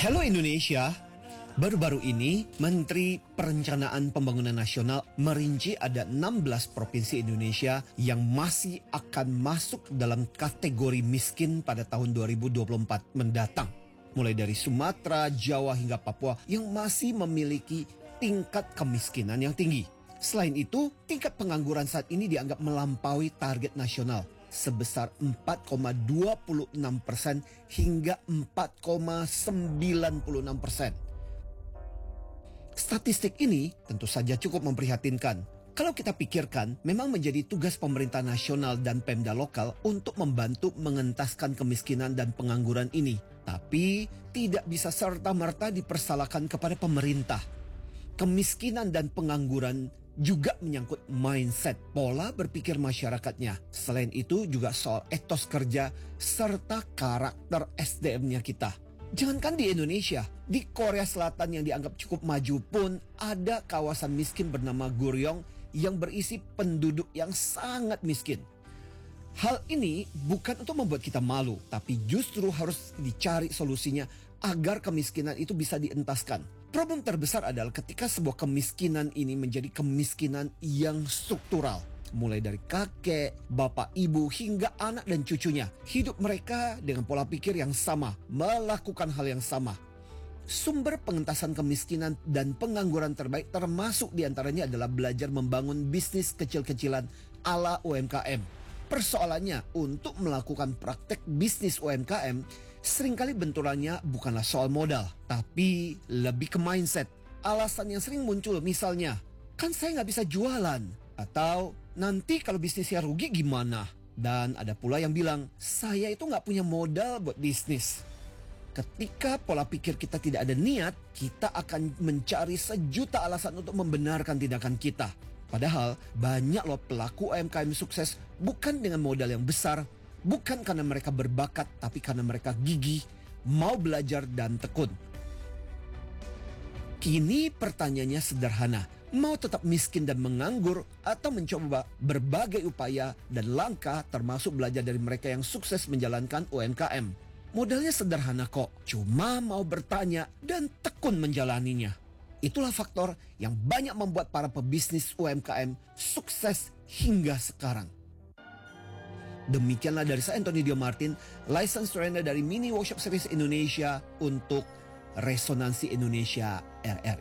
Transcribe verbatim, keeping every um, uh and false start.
Hello Indonesia, baru-baru ini Menteri Perencanaan Pembangunan Nasional merinci ada enam belas provinsi Indonesia yang masih akan masuk dalam kategori miskin pada tahun dua ribu dua puluh empat mendatang. Mulai dari Sumatera, Jawa hingga Papua yang masih memiliki tingkat kemiskinan yang tinggi. Selain itu, tingkat pengangguran saat ini dianggap melampaui target nasional sebesar empat koma dua puluh enam persen hingga empat koma sembilan puluh enam persen. Statistik ini tentu saja cukup memprihatinkan. Kalau kita pikirkan, memang menjadi tugas pemerintah nasional dan Pemda lokal untuk membantu mengentaskan kemiskinan dan pengangguran ini. Tapi tidak bisa serta-merta dipersalahkan kepada pemerintah. Kemiskinan dan pengangguran juga menyangkut mindset, pola berpikir masyarakatnya. Selain itu juga soal etos kerja serta karakter S D M-nya kita. Jangankan di Indonesia, di Korea Selatan yang dianggap cukup maju pun ada kawasan miskin bernama Goryeo yang berisi penduduk yang sangat miskin. Hal ini bukan untuk membuat kita malu, tapi justru harus dicari solusinya agar kemiskinan itu bisa dientaskan. Problem terbesar adalah ketika sebuah kemiskinan ini menjadi kemiskinan yang struktural. Mulai dari kakek, bapak, ibu, hingga anak dan cucunya. Hidup mereka dengan pola pikir yang sama, melakukan hal yang sama. Sumber pengentasan kemiskinan dan pengangguran terbaik termasuk diantaranya adalah belajar membangun bisnis kecil-kecilan ala U M K M. Persoalannya, untuk melakukan praktek bisnis U M K M, seringkali benturannya bukanlah soal modal, tapi lebih ke mindset. Alasan yang sering muncul misalnya, kan saya nggak bisa jualan. Atau, nanti kalau bisnisnya rugi gimana? Dan ada pula yang bilang, saya itu nggak punya modal buat bisnis. Ketika pola pikir kita tidak ada niat, kita akan mencari sejuta alasan untuk membenarkan tindakan kita. Padahal banyak loh pelaku U M K M sukses bukan dengan modal yang besar, bukan karena mereka berbakat, tapi karena mereka gigih, mau belajar dan tekun. Kini pertanyaannya sederhana, mau tetap miskin dan menganggur atau mencoba berbagai upaya dan langkah termasuk belajar dari mereka yang sukses menjalankan U M K M? Modalnya sederhana kok, cuma mau bertanya dan tekun menjalaninya. Itulah faktor yang banyak membuat para pebisnis U M K M sukses hingga sekarang. Demikianlah dari saya Anthony Dio Martin, License Trainer dari Mini Workshop Service Indonesia untuk Resonansi Indonesia R R I.